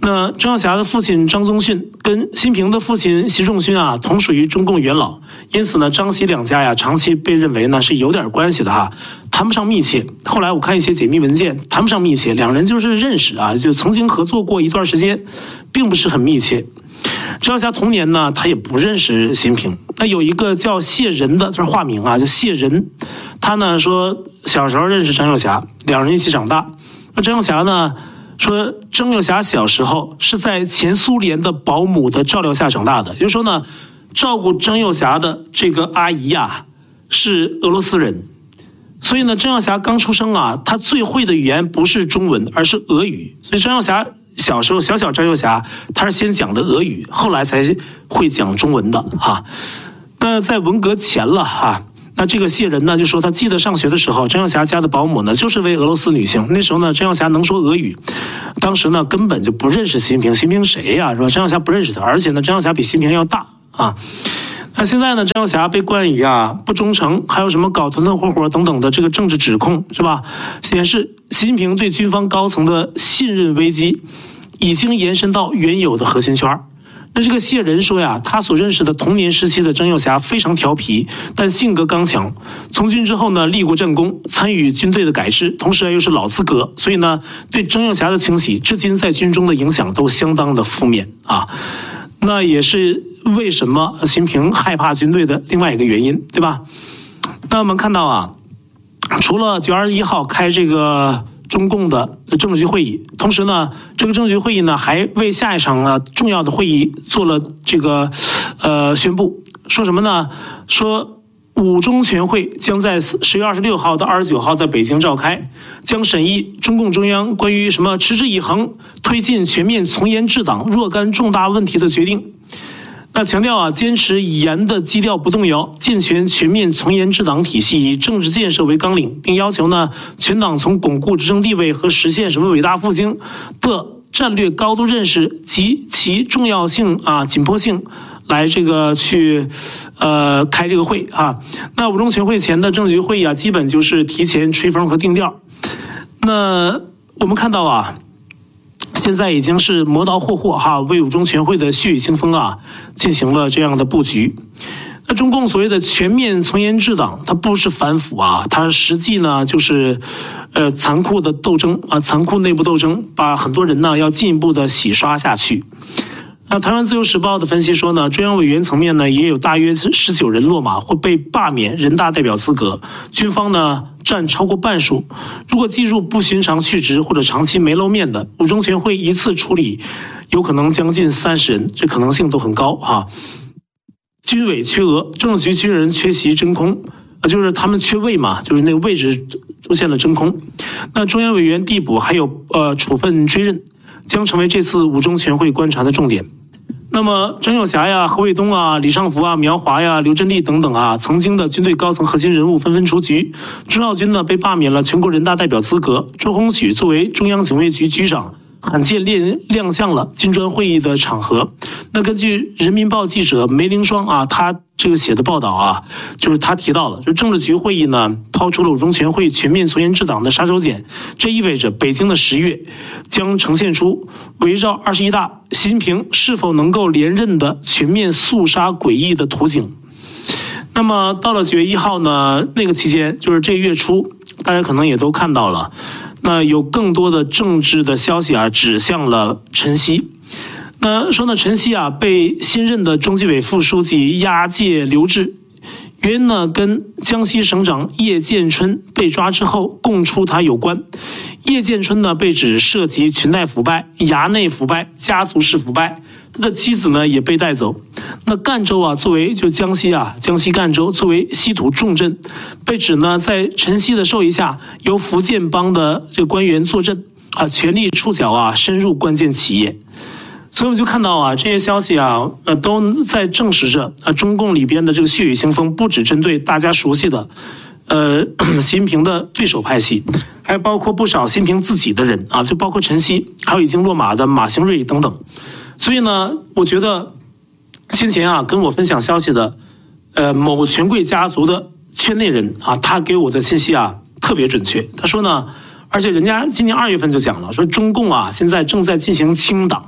那张耀侠的父亲张宗逊跟辛平的父亲习仲勋啊，同属于中共元老，因此呢，张习两家呀，长期被认为呢是有点关系的哈，谈不上密切。后来我看一些解密文件，谈不上密切，两人就是认识啊，就曾经合作过一段时间，并不是很密切。张耀侠童年呢，他也不认识辛平。那有一个叫谢仁的，这是化名啊，叫谢仁，他呢说小时候认识张耀侠，两人一起长大。那张耀侠呢说，张耀侠小时候是在前苏联的保姆的照料下长大的，也就是说呢，照顾张耀侠的这个阿姨啊是俄罗斯人，所以呢，张耀侠刚出生啊，他最会的语言不是中文，而是俄语。所以张耀侠小时候，小张耀侠他是先讲的俄语，后来才会讲中文的哈。那在文革前了哈。那这个谢仁呢就说，他记得上学的时候，张耀侠家的保姆呢就是位俄罗斯女性。那时候呢，张耀侠能说俄语，当时呢根本就不认识辛平，辛平谁呀，是吧？张耀侠不认识他，而且呢，张耀侠比辛平要大啊。那现在呢，张耀侠被冠以啊不忠诚，还有什么搞团团伙伙等等的这个政治指控，是吧？显示习近平对军方高层的信任危机已经延伸到原有的核心圈。那这个谢仁说呀，他所认识的童年时期的张耀侠非常调皮，但性格刚强。从军之后呢，立过战功，参与军队的改制，同时又是老资格，所以呢，对张耀侠的清洗，至今在军中的影响都相当的负面啊。那也是为什么习近平害怕军队的另外一个原因，对吧？那我们看到啊，除了9月21号开这个中共的政治局会议，同时呢，这个政治局会议呢还为下一场重要的会议做了这个宣布，说什么呢？说5中全会将在10月26号到29号在北京召开，将审议中共中央关于什么持之以恒推进全面从严治党若干重大问题的决定。那强调啊，坚持严的基调不动摇，健全全面从严治党体系，以政治建设为纲领，并要求呢，全党从巩固执政地位和实现什么伟大复兴的战略高度认识及其重要性啊、紧迫性，来这个去开这个会啊。那5中全会前的政治局会议啊，基本就是提前吹风和定调。那我们看到啊，现在已经是磨刀霍霍哈，为5中全会的血雨腥风啊进行了这样的布局。那中共所谓的全面从严治党，它不是反腐啊，它实际呢就是残酷的斗争啊，残酷内部斗争，把很多人呢要进一步的洗刷下去。那台湾自由时报的分析说呢，中央委员层面呢也有大约19人落马或被罢免人大代表资格，军方呢占超过半数。如果记入不寻常去职或者长期没露面的，5中全会一次处理有可能将近30人，这可能性都很高哈。军委缺额，政治局军人缺席真空，就是他们缺位嘛，就是那个位置出现了真空。那中央委员递补还有处分追认，将成为这次5中全会观察的重点。那么张耀侠呀、何卫东啊、李尚福啊、苗华呀、刘振立等等啊，曾经的军队高层核心人物纷纷出局。钟耀军呢被罢免了全国人大代表资格，周鸿许作为中央警卫局局长，罕见亮相了金砖会议的场合。那根据人民报记者梅凌霜啊，他这个写的报道啊，就是他提到了，就政治局会议呢抛出了5中全会全面从严治党的杀手锏，这意味着北京的10月将呈现出围绕21大习近平是否能够连任的全面肃杀诡异的图景。那么到了9月1号呢，那个期间就是这月初，大家可能也都看到了，那有更多的政治的消息啊指向了陈希。那说呢，陈希啊被新任的中纪委副书记押解留置，原因呢跟江西省长叶建春被抓之后供出他有关。叶建春呢被指涉及裙带腐败、衙内腐败、家族式腐败，他的妻子呢也被带走。那赣州啊，作为就江西赣州作为稀土重镇，被指呢在陈希的授意下，由福建帮的这个官员坐镇啊，全力触角啊，深入关键企业。所以我们就看到啊，这些消息啊，都在证实着中共里边的这个血雨腥风，不只针对大家熟悉的，习近平的对手派系，还包括不少习近平自己的人啊，就包括陈希，还有已经落马的马兴瑞等等。所以呢，我觉得先前啊跟我分享消息的，某权贵家族的圈内人啊，他给我的信息啊特别准确。他说呢，而且人家今年2月份就讲了，说中共啊现在正在进行清党。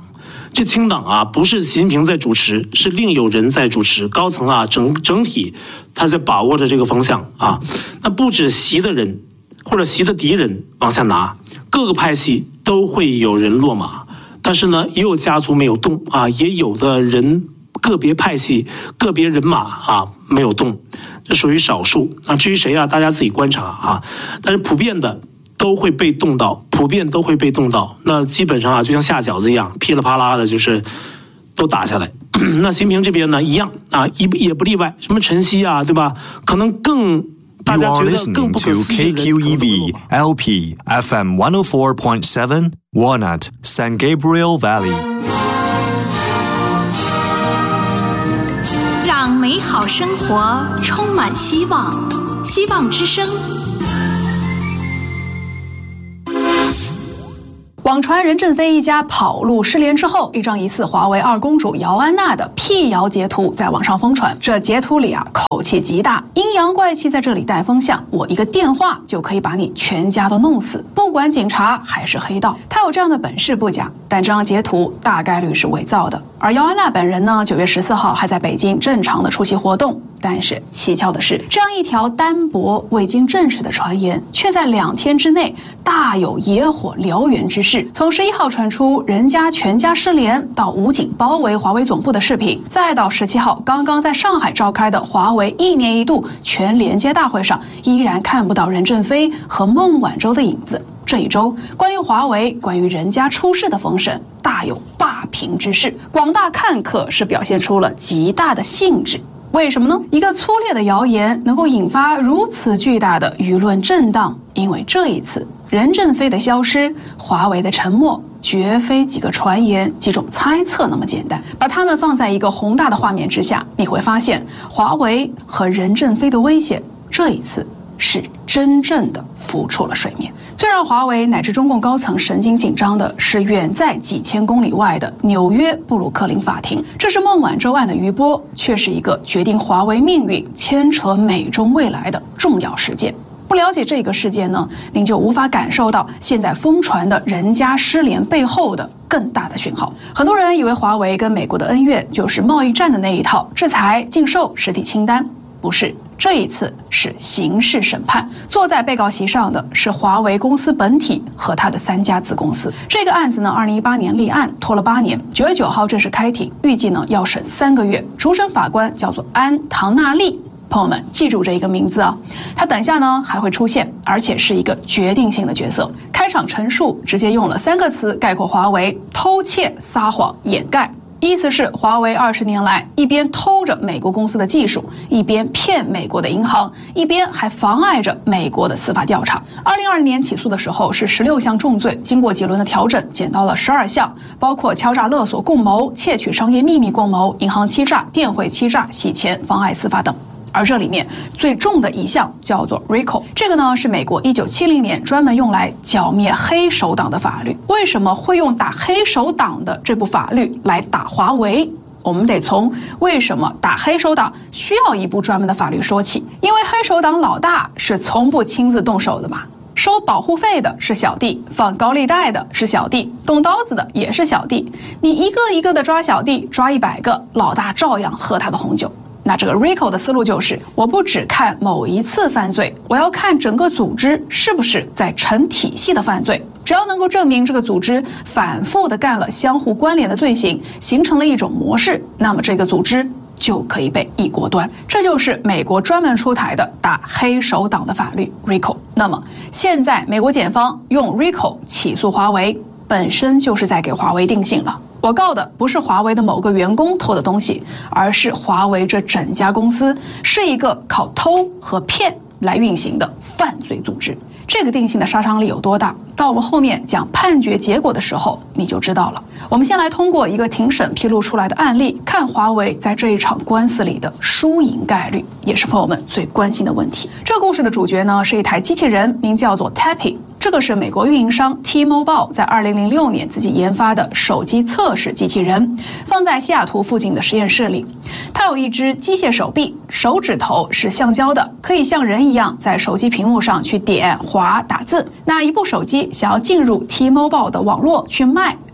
这清党啊，不是习近平在主持，是另有人在主持。高层啊，整体他在把握着这个方向啊。那不止习的人或者习的敌人往下拿，各个派系都会有人落马。但是呢，也有家族没有动啊，也有的人个别派系、个别人马啊没有动，这属于少数啊。至于谁啊，大家自己观察啊。但是普遍的都会被动到，那基本上啊，就像下饺子一样，噼里啪啦的，就是都打下来。那习近平这边呢，一样啊，也不例外。什么晨曦啊，对吧？可能更大家觉得更不可思议的人。 You are listening to KQEV LP FM 104.7 Walnut San Gabriel Valley。 让美好生活充满希望，希望之声。 网传任正非一家跑路失联之后，一张疑似华为二公主姚安娜的辟谣截图在网上疯传。这截图里啊，口气极大，阴阳怪气在这里带风向，我一个电话就可以把你全家都弄死，不管警察还是黑道。他有这样的本事不假，但这张截图大概率是伪造的。而姚安娜本人呢，9月14号还在北京正常的出席活动。但是蹊跷的是，这样一条单薄未经证实的传言，却在2天之内大有野火燎原之势。从11号传出人家全家失联，到武警包围华为总部的视频，再到17号刚刚在上海召开的华为1年1度全连接大会上，依然看不到任正非和孟晚舟的影子。这一周，关于华为、关于人家出事的风声，大有霸屏之势。广大看客是表现出了极大的兴致。为什么呢？一个粗劣的谣言能够引发如此巨大的舆论震荡，因为这一次任正非的消失，华为的沉默，绝非几个传言、几种猜测那么简单。把它们放在一个宏大的画面之下，你会发现，华为和任正非的危险，这一次是真正的浮出了水面。最让华为乃至中共高层神经紧张的是远在几千公里外的纽约布鲁克林法庭。这是孟晚舟案的余波，却是一个决定华为命运、牵扯美中未来的重要事件。不了解这个事件呢，您就无法感受到现在疯传的人家失联背后的更大的讯号。很多人以为华为跟美国的恩怨就是贸易战的那一套，制裁、禁售、实体清单。不是，这一次是刑事审判，坐在被告席上的是华为公司本体和他的3家子公司。这个案子呢，2018年立案，拖了8年，9月9号正式开庭，预计呢要审3个月。主审法官叫做安·唐纳利，朋友们记住这一个名字啊，他等下呢还会出现，而且是一个决定性的角色。开场陈述直接用了3个词概括华为：偷窃、撒谎、掩盖。意思是华为20年来一边偷着美国公司的技术，一边骗美国的银行，一边还妨碍着美国的司法调查。2020年起诉的时候是16项重罪，经过几轮的调整减到了12项，包括敲诈勒索共谋、窃取商业秘密共谋、银行欺诈、电汇欺诈、洗钱、妨碍司法等。而这里面最重的一项叫做 RICO， 这个呢是美国1970年专门用来剿灭黑手党的法律。为什么会用打黑手党的这部法律来打华为？我们得从为什么打黑手党需要一部专门的法律说起。因为黑手党老大是从不亲自动手的嘛，收保护费的是小弟，放高利贷的是小弟，动刀子的也是小弟。你一个一个的抓小弟，抓100个，老大照样喝他的红酒。那这个 RICO 的思路就是，我不只看某一次犯罪，我要看整个组织是不是在成体系的犯罪。只要能够证明这个组织反复的干了相互关联的罪行，形成了一种模式，那么这个组织就可以被一锅端。这就是美国专门出台的打黑手党的法律 RICO。那么现在美国检方用 RICO 起诉华为，本身就是在给华为定性了。我告的不是华为的某个员工偷的东西，而是华为这整家公司是一个靠偷和骗来运行的犯罪组织。这个定性的杀伤力有多大？到我们后面讲判决结果的时候，你就知道了。我们先来通过一个庭审披露出来的案例，看华为在这一场官司里的输赢概率，也是朋友们最关心的问题。这个故事的主角呢，是一台机器人，名叫做 Tappy。这个是美国运营商 T-Mobile 在2006年自己研发的手机测试机器人，放在西雅图附近的实验室里。它有一只机械手臂，手指头是橡胶的，可以像人一样在手机屏幕上去点、滑、打字。那一部手机想要进入 T-Mobile 的网络去卖，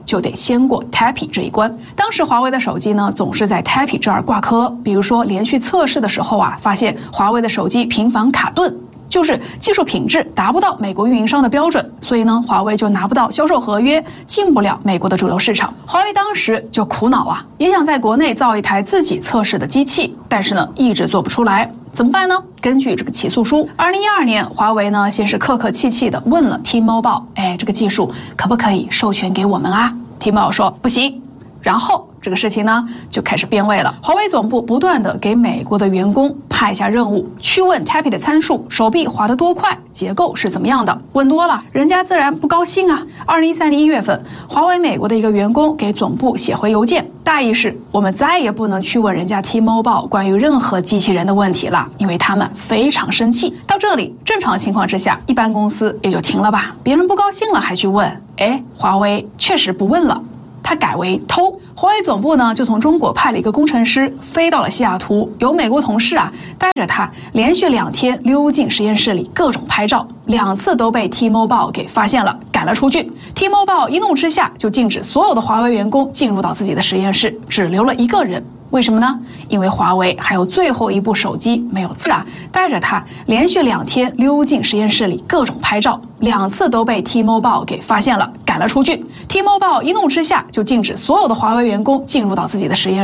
就得先过 TAPI 这一关。当时华为的手机呢，总是在 TAPI 这儿挂科，比如说连续测试的时候啊，发现华为的手机频繁卡顿，就是技术品质达不到美国运营商的标准，所以呢，华为就拿不到销售合约，进不了美国的主流市场。华为当时就苦恼啊，也想在国内造一台自己测试的机器，但是呢，一直做不出来。怎么办呢？根据这个起诉书，2012年，华为呢先是客客气气的问了 T-Mobile， 这个技术可不可以授权给我们啊 ？T-Mobile 说不行，然后这个事情呢就开始变味了。华为总部不断的给美国的员工派下任务，去问 TAPI 的参数，手臂滑得多快，结构是怎么样的。问多了，人家自然不高兴啊。2013年1月份，华为美国的一个员工给总部写回邮件，大意是我们再也不能去问人家 T-Mobile 关于任何机器人的问题了，因为他们非常生气。到这里，正常情况之下，一般公司也就停了吧，别人不高兴了还去问，华为确实不问了。他改为偷。华为总部呢就从中国派了一个工程师飞到了西雅图，由美国同事带着他连续2天溜进实验室里各种拍照，2次都被 T-Mobile 给发现了，赶了出去。T-Mobile 一怒之下就禁止所有的华为员工进入到自己的实验室，只留了1个人。为什么呢？因为华为还有最后一部手机没有带着他连续2天溜进实验室里各种拍照，2次都被 T-Mobile 给发现了，赶了出去。T-Mobile 一怒之下就禁止所有的华为员工进入到自己的实验室。